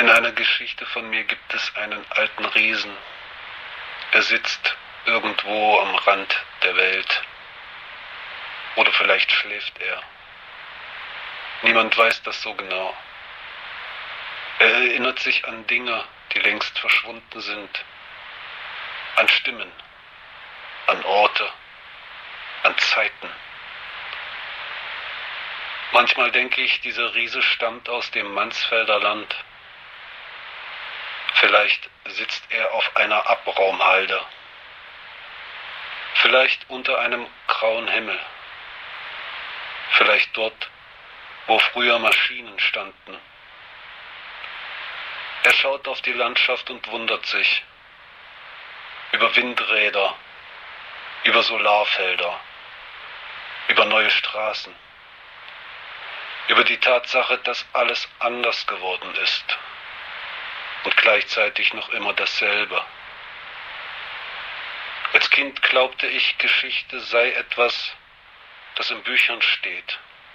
In einer Geschichte von mir gibt es einen alten Riesen. Er sitzt irgendwo am Rand der Welt. Oder vielleicht schläft er. Niemand weiß das so genau. Er erinnert sich an Dinge, die längst verschwunden sind. An Stimmen, an Orte, an Zeiten. Manchmal denke ich, dieser Riese stammt aus dem Mansfelder Land. Vielleicht sitzt er auf einer Abraumhalde. Vielleicht unter einem grauen Himmel. Vielleicht dort, wo früher Maschinen standen. Er schaut auf die Landschaft und wundert sich. Über Windräder, über Solarfelder, über neue Straßen. Über die Tatsache, dass alles anders geworden ist. Und gleichzeitig noch immer dasselbe. Als Kind glaubte ich, Geschichte sei etwas, das in Büchern steht.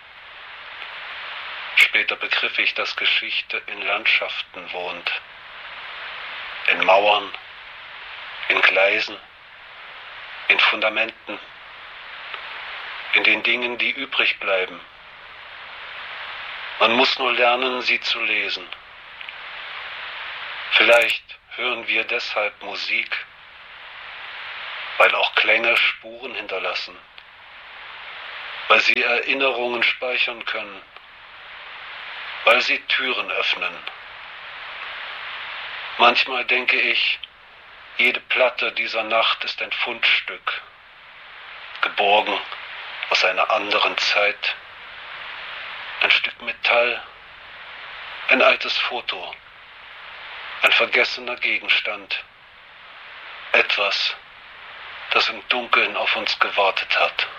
Später begriff ich, dass Geschichte in Landschaften wohnt. In Mauern, in Gleisen, in Fundamenten, in den Dingen, die übrig bleiben. Man muss nur lernen, sie zu lesen. Vielleicht hören wir deshalb Musik, weil auch Klänge Spuren hinterlassen, weil sie Erinnerungen speichern können, weil sie Türen öffnen. Manchmal denke ich, jede Platte dieser Nacht ist ein Fundstück, geborgen aus einer anderen Zeit, ein Stück Metall, ein altes Foto. Ein vergessener Gegenstand. Etwas, das im Dunkeln auf uns gewartet hat.